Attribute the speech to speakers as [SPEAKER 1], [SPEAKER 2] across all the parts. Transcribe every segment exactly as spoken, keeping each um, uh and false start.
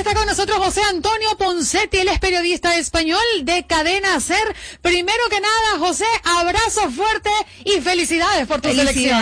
[SPEAKER 1] está con nosotros José Antonio Poncetti, él es periodista español de Cadena SER. Primero que nada, José, abrazo fuerte y felicidades por tu selección.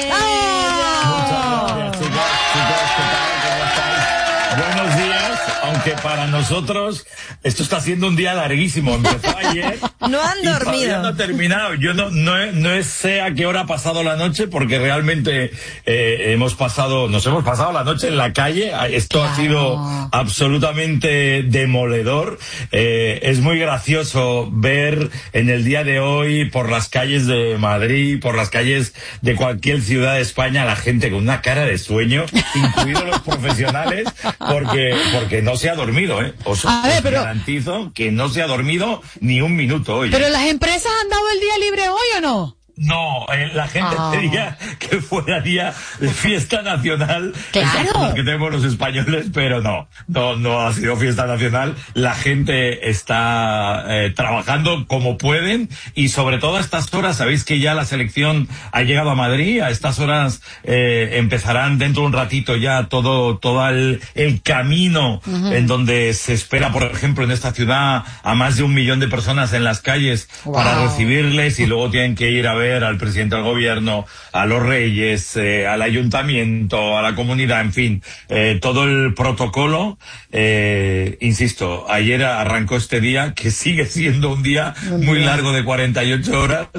[SPEAKER 2] ¡Ah! Muchas gracias, chicos, chicos, ¿qué tal? ¿Cómo estáis? Buenos días, aunque para nosotros esto está siendo un día larguísimo. Empezó ayer.
[SPEAKER 3] No han dormido.
[SPEAKER 2] Todavía no ha terminado. Yo no, no, no sé a qué hora ha pasado la noche, porque realmente eh, hemos pasado, nos hemos pasado la noche en la calle. Esto claro. ha sido absolutamente demoledor. Eh, es muy gracioso ver en el día de hoy por las calles de Madrid, por las calles de cualquier ciudad de España, la gente con una cara de sueño, incluidos los profesionales, porque, porque no se ha dormido, ¿eh? Os,
[SPEAKER 1] a ver,
[SPEAKER 2] os
[SPEAKER 1] pero...
[SPEAKER 2] garantizo que no se ha dormido ni un minuto hoy.
[SPEAKER 1] ¿Pero las empresas han dado el día libre hoy o no?
[SPEAKER 2] No, eh, la gente
[SPEAKER 1] oh.
[SPEAKER 2] quería que fuera día de fiesta nacional,
[SPEAKER 1] claro.
[SPEAKER 2] que tenemos los españoles, pero no, no, no ha sido fiesta nacional. La gente está eh, trabajando como pueden, y sobre todo a estas horas, sabéis que ya la selección ha llegado a Madrid. A estas horas eh, empezarán dentro de un ratito ya todo, todo el, el camino uh-huh. en donde se espera, por ejemplo, en esta ciudad a más de un millón de personas en las calles wow. para recibirles, y luego tienen que ir a ver al presidente del gobierno, a los reyes, eh, al ayuntamiento, a la comunidad, en fin, eh, todo el protocolo. Eh, insisto, ayer arrancó este día, que sigue siendo un día muy largo de cuarenta y ocho horas,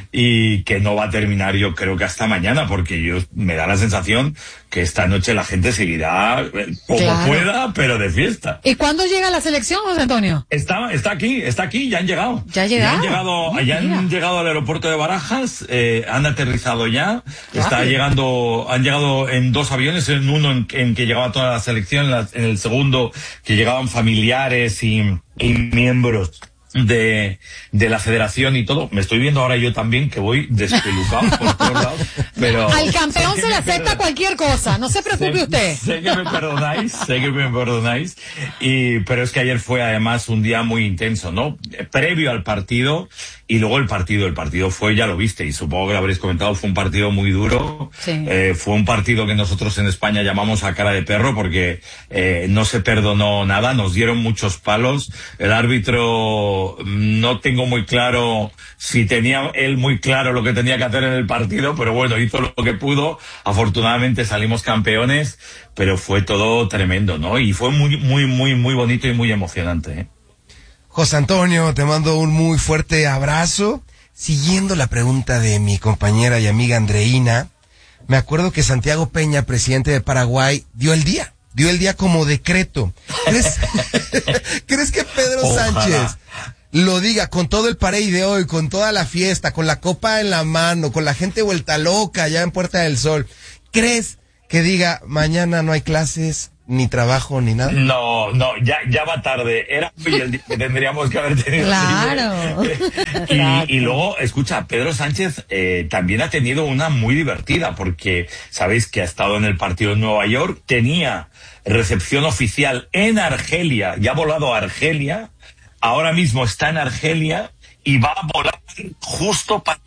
[SPEAKER 2] y que no va a terminar, yo creo que hasta mañana, porque yo me da la sensación que esta noche la gente seguirá como claro. pueda, pero de fiesta.
[SPEAKER 1] ¿Y cuándo llega la selección, José Antonio?
[SPEAKER 2] Está, está aquí, está aquí, ya han llegado.
[SPEAKER 1] Ya, ya
[SPEAKER 2] han llegado,
[SPEAKER 1] Mira.
[SPEAKER 2] ya han llegado al aeropuerto de Barajas, eh, han aterrizado ya, claro. está llegando, han llegado en dos aviones, en uno en, en que llegaba toda la selección, en, la, en el segundo que llegaban familiares y, y miembros de de la federación y todo. Me estoy viendo ahora yo también que voy despelucado por todos lados, pero
[SPEAKER 1] al campeón se le acepta cualquier cosa, no se preocupe
[SPEAKER 2] sé,
[SPEAKER 1] usted.
[SPEAKER 2] Sé que me perdonáis, sé que me perdonáis, y pero es que ayer fue además un día muy intenso, ¿no? Previo al partido y luego el partido. El partido fue, ya lo viste, y supongo que lo habréis comentado, fue un partido muy duro.
[SPEAKER 1] Sí.
[SPEAKER 2] Eh, fue un partido que nosotros en España llamamos a cara de perro, porque eh, no se perdonó nada, nos dieron muchos palos. El árbitro, no tengo muy claro si tenía él muy claro lo que tenía que hacer en el partido, pero bueno, hizo lo que pudo. Afortunadamente salimos campeones, pero fue todo tremendo, ¿no? Y fue muy, muy, muy, muy bonito y muy emocionante, ¿eh?
[SPEAKER 4] José Antonio, te mando un muy fuerte abrazo. Siguiendo la pregunta de mi compañera y amiga Andreina, me acuerdo que Santiago Peña, presidente de Paraguay, dio el día, dio el día como decreto. ¿Crees, ¿crees que Pedro
[SPEAKER 2] Ojalá.
[SPEAKER 4] Sánchez lo diga con todo el parade de hoy, con toda la fiesta, con la copa en la mano, con la gente vuelta loca allá en Puerta del Sol? ¿Crees que diga mañana no hay clases, ni trabajo, ni nada?
[SPEAKER 2] No, no, ya, ya va tarde. Era hoy el día que tendríamos que haber tenido.
[SPEAKER 1] Claro.
[SPEAKER 2] y, y luego, escucha, Pedro Sánchez eh, también ha tenido una muy divertida, porque sabéis que ha estado en el partido en Nueva York, tenía recepción oficial en Argelia, ya ha volado a Argelia, ahora mismo está en Argelia y va a volar justo para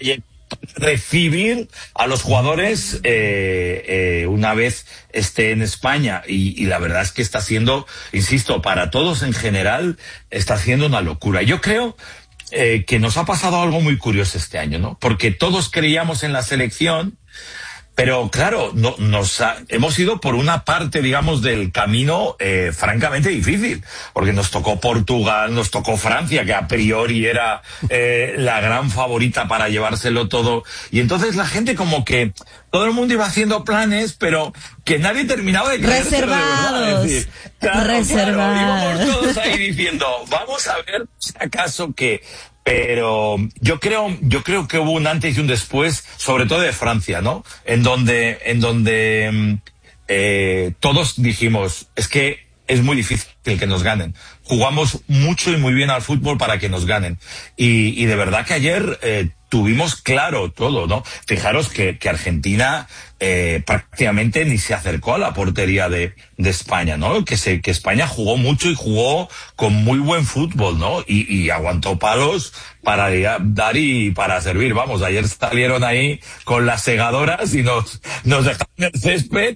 [SPEAKER 2] recibir a los jugadores eh, eh, una vez esté en España, y, y la verdad es que está siendo, insisto, para todos en general, está siendo una locura. Yo creo eh, que nos ha pasado algo muy curioso este año, ¿no? Porque todos creíamos en la selección, pero claro, no, nos ha, hemos ido por una parte, digamos, del camino eh, francamente difícil, porque nos tocó Portugal, nos tocó Francia, que a priori era eh, la gran favorita para llevárselo todo, y entonces la gente como que todo el mundo iba haciendo planes, pero que nadie terminaba de creérselo de verdad. Es decir, claro,
[SPEAKER 3] Reservados.
[SPEAKER 2] Claro, íbamos todos ahí diciendo, vamos a ver si acaso que... Pero yo creo, yo creo que hubo un antes y un después, sobre todo de Francia, ¿no? En donde, en donde eh, todos dijimos, es que es muy difícil que nos ganen. Jugamos mucho y muy bien al fútbol para que nos ganen. Y, y de verdad que ayer eh, tuvimos claro todo, ¿no? Fijaros que, que Argentina eh, prácticamente ni se acercó a la portería de de España, ¿no? Que se, que España jugó mucho y jugó con muy buen fútbol, ¿no? Y, y aguantó palos para dar y para servir. Vamos, ayer salieron ahí con las segadoras y nos, nos dejaron el césped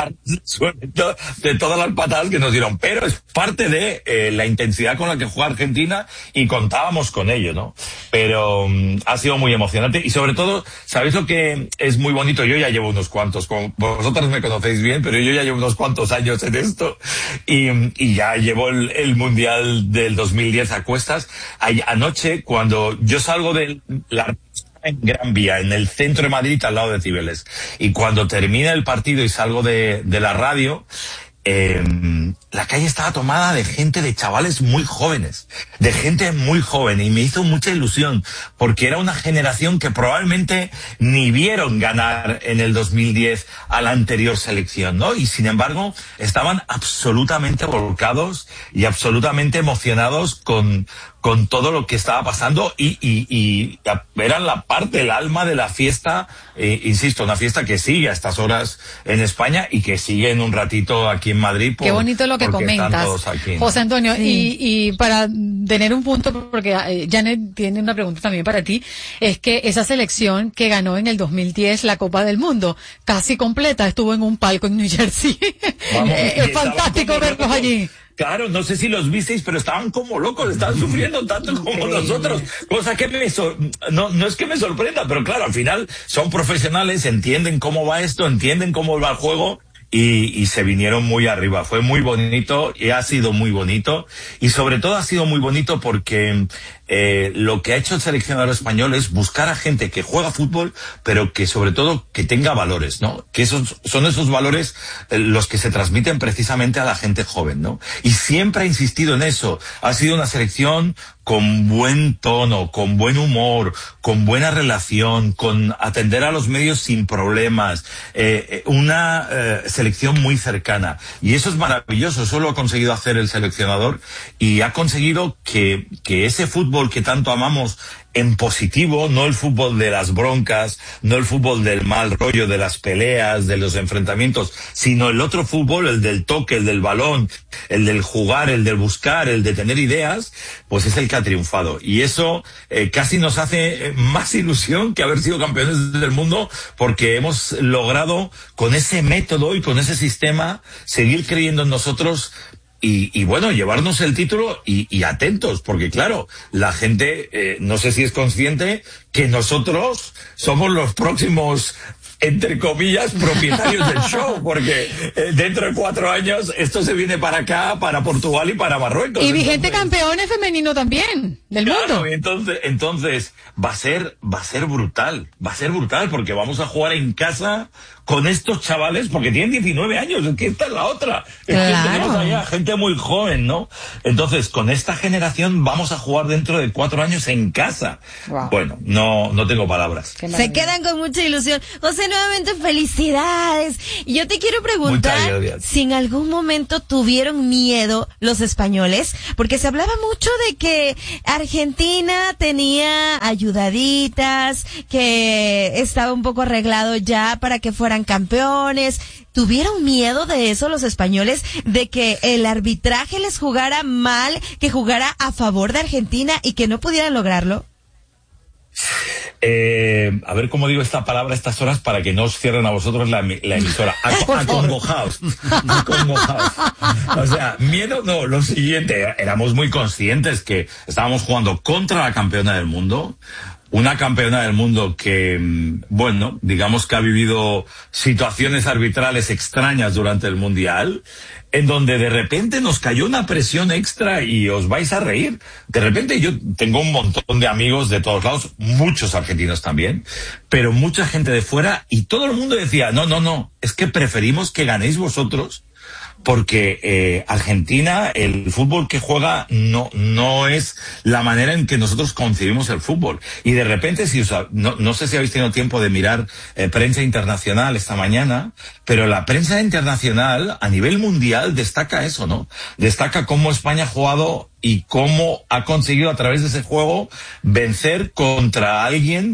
[SPEAKER 2] de todas las patadas que nos dieron. Pero es parte de eh, la intensidad con la que juega Argentina y contábamos con ello, ¿no? Pero um, ha sido muy emocionante y sobre todo, ¿sabéis lo que es muy bonito? Yo ya llevo unos cuantos, como vosotros me conocéis bien, pero yo ya llevo unos cuantos años en esto y, y ya llevo el, el Mundial del dos mil diez a cuestas. Ay, anoche, cuando yo salgo de la en Gran Vía, en el centro de Madrid, al lado de Cibeles, y cuando termina el partido y salgo de, de la radio, eh, la calle estaba tomada de gente, de chavales muy jóvenes, de gente muy joven, y me hizo mucha ilusión, porque era una generación que probablemente ni vieron ganar en el dos mil diez a la anterior selección, ¿no? Y sin embargo, estaban absolutamente volcados y absolutamente emocionados con con todo lo que estaba pasando y, y, y eran la parte, el alma de la fiesta, eh, insisto, una fiesta que sigue a estas horas en España y que sigue en un ratito aquí en Madrid. Por,
[SPEAKER 1] Qué bonito lo que comentas,
[SPEAKER 2] aquí,
[SPEAKER 1] José Antonio.
[SPEAKER 3] Sí.
[SPEAKER 1] Y, y para tener un punto, porque eh, Janet tiene una pregunta también para ti, es que esa selección que ganó en el dos mil diez la Copa del Mundo, casi completa, estuvo en un palco en New Jersey.
[SPEAKER 2] Vamos,
[SPEAKER 1] es fantástico verlos
[SPEAKER 2] locos.
[SPEAKER 1] allí.
[SPEAKER 2] Claro, no sé si los visteis, pero estaban como locos, estaban sufriendo tanto como nosotros, cosa que me so- no, no es que me sorprenda, pero claro, al final son profesionales, entienden cómo va esto, entienden cómo va el juego, y, y se vinieron muy arriba. Fue muy bonito y ha sido muy bonito, y sobre todo ha sido muy bonito porque eh, lo que ha hecho el seleccionador español es buscar a gente que juega fútbol, pero que sobre todo que tenga valores, ¿no? Que esos son esos valores eh, los que se transmiten precisamente a la gente joven, ¿no? Y siempre ha insistido en eso. Ha sido una selección con buen tono, con buen humor, con buena relación, con atender a los medios sin problemas, eh, una eh, selección muy cercana. Y eso es maravilloso, eso lo ha conseguido hacer el seleccionador, y ha conseguido que, que ese fútbol que tanto amamos en positivo, no el fútbol de las broncas, no el fútbol del mal rollo, de las peleas, de los enfrentamientos, sino el otro fútbol, el del toque, el del balón, el del jugar, el del buscar, el de tener ideas, pues es el que ha triunfado. Y eso eh, casi nos hace más ilusión que haber sido campeones del mundo, porque hemos logrado con ese método y con ese sistema seguir creyendo en nosotros. Y, y bueno, llevarnos el título y, y atentos, porque claro, la gente eh, no sé si es consciente que nosotros somos los próximos, entre comillas, propietarios del show, porque eh, dentro de cuatro años esto se viene para acá, para Portugal y para Marruecos.
[SPEAKER 1] Y vigente
[SPEAKER 2] entonces,
[SPEAKER 1] campeones femenino también del
[SPEAKER 2] claro,
[SPEAKER 1] mundo.
[SPEAKER 2] Entonces, entonces va a ser, va a ser brutal, va a ser brutal, porque vamos a jugar en casa con estos chavales, porque tienen diecinueve años, es que esta es la otra. Es
[SPEAKER 1] Claro.
[SPEAKER 2] que tenemos allá gente muy joven, ¿no? Entonces, con esta generación vamos a jugar dentro de cuatro años en casa.
[SPEAKER 1] Wow.
[SPEAKER 2] Bueno, no, no tengo palabras.
[SPEAKER 1] Qué
[SPEAKER 3] Se
[SPEAKER 1] maravilla.
[SPEAKER 3] quedan con mucha ilusión. José, nuevamente felicidades. Y yo te quiero preguntar
[SPEAKER 2] Muchas gracias.
[SPEAKER 3] si en algún momento tuvieron miedo los españoles, porque se hablaba mucho de que Argentina tenía ayudaditas, que estaba un poco arreglado ya para que fueran campeones. ¿Tuvieron miedo de eso los españoles, de que el arbitraje les jugara mal, que jugara a favor de Argentina y que no pudieran lograrlo?
[SPEAKER 2] Eh, a ver cómo digo esta palabra a estas horas para que no os cierren a vosotros la, la emisora. Ac- Acongojaos. Acongojaos. O sea, miedo no, lo siguiente, éramos muy conscientes que estábamos jugando contra la campeona del mundo. Una campeona del mundo que, bueno, digamos que ha vivido situaciones arbitrales extrañas durante el Mundial, en donde de repente nos cayó una presión extra y os vais a reír. De repente yo tengo un montón de amigos de todos lados, muchos argentinos también, pero mucha gente de fuera, y todo el mundo decía, no, no, no, es que preferimos que ganéis vosotros, porque eh, Argentina, el fútbol que juega no no es la manera en que nosotros concebimos el fútbol. Y de repente, si os ha, no, no sé si habéis tenido tiempo de mirar eh, prensa internacional esta mañana, pero la prensa internacional a nivel mundial destaca eso, ¿no? Destaca cómo España ha jugado y cómo ha conseguido a través de ese juego vencer contra alguien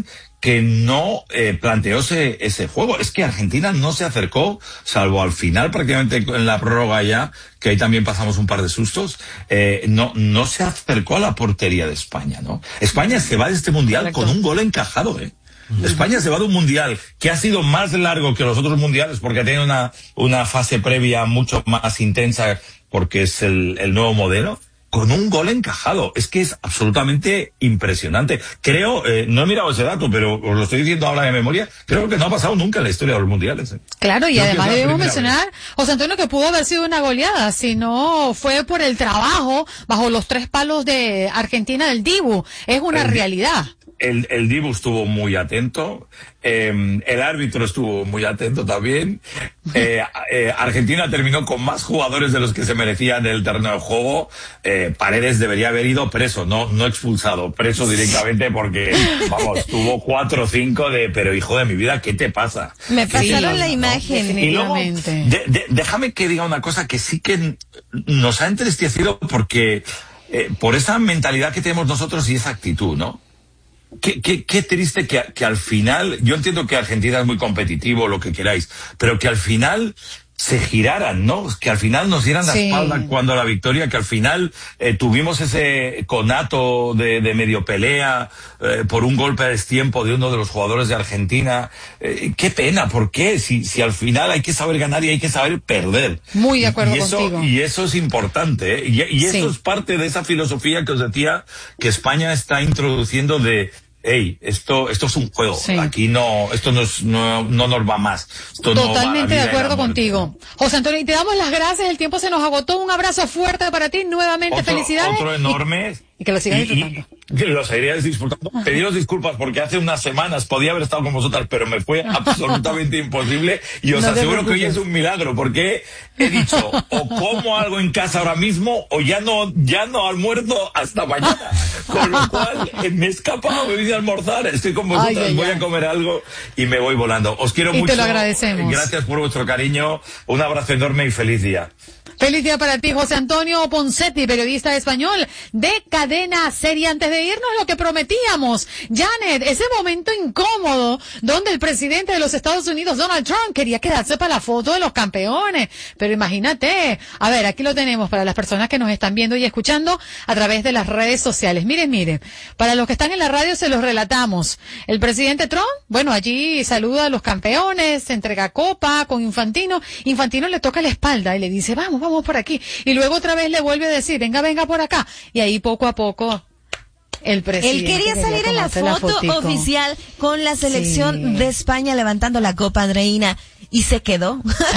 [SPEAKER 2] que no eh, planteó ese, ese juego. Es que Argentina no se acercó, salvo al final, prácticamente en la prórroga ya, que ahí también pasamos un par de sustos, eh, no, no se acercó a la portería de España, ¿no? España se va de este mundial
[SPEAKER 1] Correcto.
[SPEAKER 2] con un gol encajado, ¿eh? Mm. España se va de un mundial que ha sido más largo que los otros mundiales porque ha tenido una, una fase previa mucho más intensa porque es el, el nuevo modelo, con un gol encajado. Es que es absolutamente impresionante. Creo, eh, no he mirado ese dato, pero os lo estoy diciendo ahora de memoria, creo que no ha pasado nunca en la historia de los mundiales. ¿eh?
[SPEAKER 1] Claro, y
[SPEAKER 2] Creo
[SPEAKER 1] además
[SPEAKER 2] que es la
[SPEAKER 1] debemos
[SPEAKER 2] primera
[SPEAKER 1] mencionar, José Antonio, que pudo haber sido una goleada, si no fue por el trabajo bajo los tres palos de Argentina del Dibu. Es una
[SPEAKER 2] El-
[SPEAKER 1] realidad.
[SPEAKER 2] El, el Dibu estuvo muy atento, eh, el árbitro estuvo muy atento también. Eh, eh, Argentina terminó con más jugadores de los que se merecían del terreno de juego. Eh, Paredes debería haber ido preso, no, no expulsado, preso directamente porque, vamos, tuvo cuatro o cinco de, pero hijo de mi vida, ¿qué te pasa?
[SPEAKER 3] Me
[SPEAKER 2] ¿Qué te
[SPEAKER 3] pasaron
[SPEAKER 2] pasa,
[SPEAKER 3] la
[SPEAKER 2] no?
[SPEAKER 3] imagen.
[SPEAKER 2] Y luego,
[SPEAKER 1] Definitivamente.
[SPEAKER 2] de- de- déjame que diga una cosa que sí que nos ha entristecido porque, eh, por esa mentalidad que tenemos nosotros y esa actitud, ¿no? Qué, qué, qué triste que, que al final, yo entiendo que Argentina es muy competitivo, lo que queráis, pero que al final se giraran, ¿no? Que al final nos dieran la
[SPEAKER 1] Sí.
[SPEAKER 2] espalda cuando la victoria, que al final eh, tuvimos ese conato de, de medio pelea eh, por un golpe a destiempo de uno de los jugadores de Argentina. Eh, qué pena, ¿por qué? Si, si al final hay que saber ganar y hay que saber perder.
[SPEAKER 1] Muy de acuerdo
[SPEAKER 2] y eso,
[SPEAKER 1] contigo.
[SPEAKER 2] Y eso es importante, ¿eh? Y, y eso
[SPEAKER 1] Sí.
[SPEAKER 2] es parte de esa filosofía que os decía que España está introduciendo de hey, esto, esto es un juego.
[SPEAKER 1] Sí.
[SPEAKER 2] Aquí no, esto no, es, no, no nos va más. Esto no va a la
[SPEAKER 1] Totalmente
[SPEAKER 2] vida
[SPEAKER 1] de
[SPEAKER 2] y la
[SPEAKER 1] acuerdo
[SPEAKER 2] muerte.
[SPEAKER 1] contigo. José Antonio, y te damos las gracias, el tiempo se nos agotó. Un abrazo fuerte para ti, nuevamente
[SPEAKER 2] Otro,
[SPEAKER 1] felicidades.
[SPEAKER 2] otro enorme.
[SPEAKER 1] Y, y que lo sigas
[SPEAKER 2] Y-
[SPEAKER 1] disfrutando.
[SPEAKER 2] y que lo seguiréis disfrutando. Pediros disculpas porque hace unas semanas podía haber estado con vosotras, pero me fue absolutamente imposible. Y os
[SPEAKER 1] No te
[SPEAKER 2] aseguro que hoy
[SPEAKER 1] preocupes.
[SPEAKER 2] es un milagro porque he dicho o como algo en casa ahora mismo o ya no, ya no almuerzo hasta mañana. Con lo cual eh, me he escapado, me he ido a almorzar, estoy con vosotras,
[SPEAKER 1] Ay, ay,
[SPEAKER 2] voy
[SPEAKER 1] ay.
[SPEAKER 2] a comer algo y me voy volando. Os quiero
[SPEAKER 1] Y te
[SPEAKER 2] mucho.
[SPEAKER 1] lo agradecemos.
[SPEAKER 2] Gracias por vuestro cariño. Un abrazo enorme y feliz día.
[SPEAKER 1] Feliz día para ti, José Antonio Poncetti, periodista español de Cadena Serie. Antes de irnos, lo que prometíamos, Janet, ese momento incómodo donde el presidente de los Estados Unidos, Donald Trump, quería quedarse para la foto de los campeones. Pero imagínate, a ver, aquí lo tenemos para las personas que nos están viendo y escuchando a través de las redes sociales. Miren, miren, para los que están en la radio se los relatamos. El presidente Trump, bueno, allí saluda a los campeones, se entrega copa con Infantino. Infantino le toca la espalda y le dice, vamos, vamos por aquí. Y luego otra vez le vuelve a decir, venga, venga por acá. Y ahí poco a poco el presidente
[SPEAKER 3] Él quería salir en la
[SPEAKER 1] tomarse
[SPEAKER 3] foto
[SPEAKER 1] fotico.
[SPEAKER 3] oficial con la selección
[SPEAKER 1] Sí.
[SPEAKER 3] de España levantando la copa, Andreina. Y se quedó.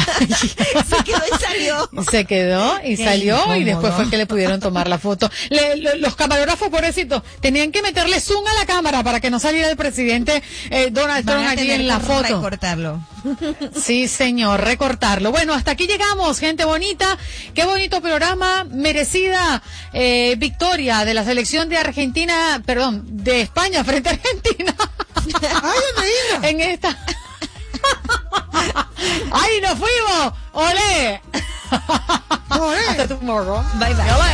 [SPEAKER 3] se quedó y salió.
[SPEAKER 1] Se quedó y
[SPEAKER 3] Qué
[SPEAKER 1] salió y
[SPEAKER 3] incómodo.
[SPEAKER 1] después fue que le pudieron tomar la foto. Le- lo- los camarógrafos, pobrecitos, tenían que meterle zoom a la cámara para que no saliera el presidente eh, Donald
[SPEAKER 3] Van
[SPEAKER 1] Trump
[SPEAKER 3] a
[SPEAKER 1] allí
[SPEAKER 3] tener
[SPEAKER 1] en la
[SPEAKER 3] que
[SPEAKER 1] foto.
[SPEAKER 3] recortarlo.
[SPEAKER 1] Sí, señor, recortarlo. Bueno, hasta aquí llegamos, gente bonita. Qué bonito programa, merecida eh, victoria de la selección de Argentina, perdón, de España frente a Argentina.
[SPEAKER 4] ¡Ay, Andreina!
[SPEAKER 1] En esta. ¡Ay, nos fuimos! ¡Olé!
[SPEAKER 4] ¡Olé!
[SPEAKER 1] Hasta tomorrow.
[SPEAKER 3] Bye, bye.
[SPEAKER 1] Olé.